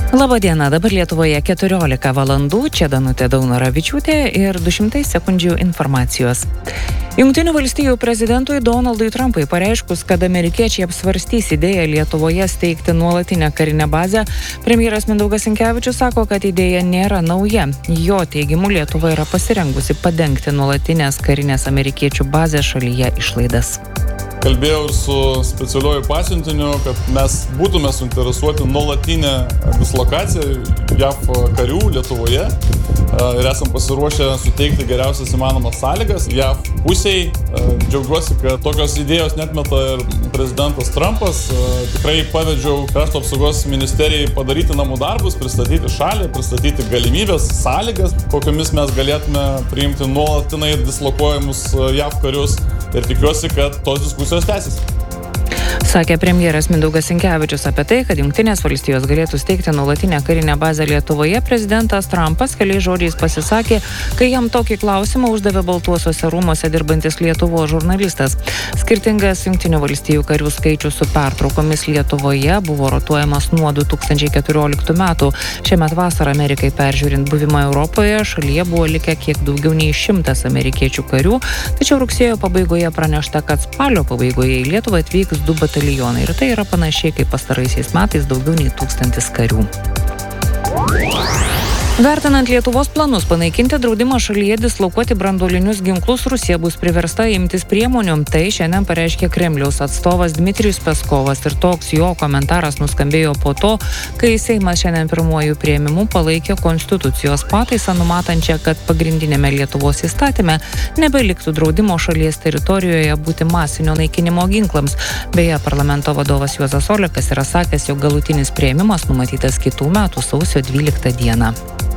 Labadiena, dabar Lietuvoje 14 valandų, čia Danutė Daunoravičiūtė ir 200 sekundžių informacijos. Jungtinių valstijų prezidentui Donaldui Trumpui pareiškus, kad amerikiečiai apsvarstys idėją Lietuvoje steigti nuolatinę karinę bazę, premjeras Mindaugas Sinkevičius sako, kad idėja nėra nauja. Jo teigimu, Lietuva yra pasirengusi padengti nuolatinės karinės amerikiečių bazės šalyje išlaidas. Kalbėjau ir su specialiuoju pasiuntiniu, kad mes būtume suinteresuoti nuolatinę dislokaciją JAV karių Lietuvoje ir esam pasiruošę suteikti geriausias įmanomas sąlygas JAV pusiai. Džiaugiuosi, kad tokios idėjos netmeta ir prezidentas Trumpas. Tikrai pavedžiau Krašto apsaugos ministerijai padaryti namų darbus, pristatyti šalį, pristatyti galimybės, sąlygas, kokiamis mes galėtume priimti nuolatinai dislokuojamus JAV karius ir tikiuosi, kad tos diskusijos tęsis. Sakė premjeras Mindaugas Sinkevičius apie tai, kad Jungtinės valstijos galėtų steigti nuolatinę karinę bazę Lietuvoje. Prezidentas Trumpas keliais žodžiais pasisakė, kai jam tokį klausimą uždavė Baltuosiuose rūmuose dirbantis Lietuvos žurnalistas. Skirtingas Jungtinių valstijų karių skaičius su pertraukomis Lietuvoje buvo rotuojamas nuo 2014 metų. Šiemet vasarą Amerikai peržiūrint buvimą Europoje, šalyje buvo likę kiek daugiau nei 100 amerikiečių karių, tačiau rugsėjo pabaigoje pranešta, kad spalio pabaigoje į Lietuvą atvyks 2 batalionai ir tai yra panašiai kaip pastaraisiais metais daugiau nei 1000 karių. Vertinant Lietuvos planus panaikinti draudimą šalyje dislokuoti branduolinius ginklus, Rusija bus priversta imtis priemonių. Tai šiandien pareiškė Kremliaus atstovas Dmitrijus Peskovas ir toks jo komentaras nuskambėjo po to, kai Seimas šiandien pirmuoju priėmimu palaikė konstitucijos pataisą numatančią, kad pagrindinėme Lietuvos įstatyme nebeliktų draudimo šalies teritorijoje būti masinio naikinimo ginklams. Beje, parlamento vadovas Juozas Olekas yra sakęs, jog galutinis priėmimas numatytas kitų metų sausio 12 dieną.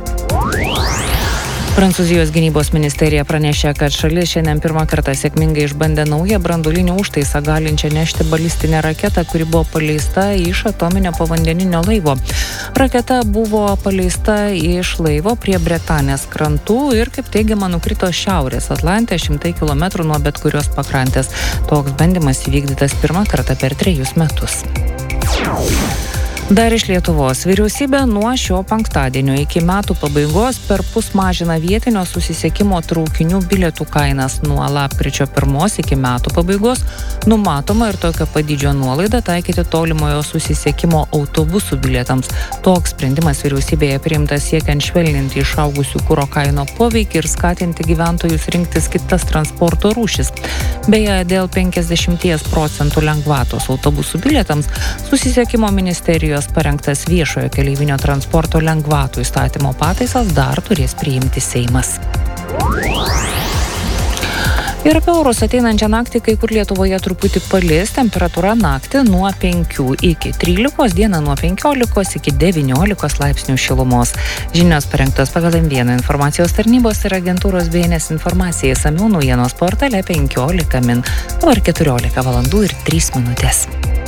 Prancūzijos gynybos ministerija pranešė, kad šalis šiandien pirmą kartą sėkmingai išbandė naują branduolinį užtaisą galinčią nešti balistinę raketą, kuri buvo paleista iš atominio povandeninio laivo. Raketa buvo paleista iš laivo prie Bretanės krantų ir, kaip teigiama, nukrito Šiaurės Atlante 100 km nuo bet kurios pakrantės. Toks bandymas įvykdytas pirmą kartą per 3 metus. Dar iš Lietuvos. Vyriausybė nuo šio penktadienio iki metų pabaigos perpus mažina vietinio susisiekimo traukinių bilietų kainas. Nuo lapkričio 1 iki metų pabaigos numatoma ir tokio padydžio nuolaidą taikyti tolimojo susisiekimo autobusų bilietams. Toks sprendimas vyriausybėje priimtas siekiant švelninti išaugusių kuro kainų poveikį ir skatinti gyventojus rinktis kitas transporto rūšis. Beje, dėl 50% lengvatos autobusų bilietams susisiekimo ministerijos parengtas viešojo keleivinio transporto lengvatų įstatymo pataisas dar turės priimti Seimas. Ir apie orus ateinančią naktį kai kur Lietuvoje truputį palis, temperatūra naktį nuo 5 iki 13, dieną nuo 15 iki 19 laipsnių šilumos. Žinios parengtos pagal M1 informacijos tarnybos ir agentūros BNS informacija išsamiau naujienos portale 15 min. Dabar 14 valandų ir 3 minutės.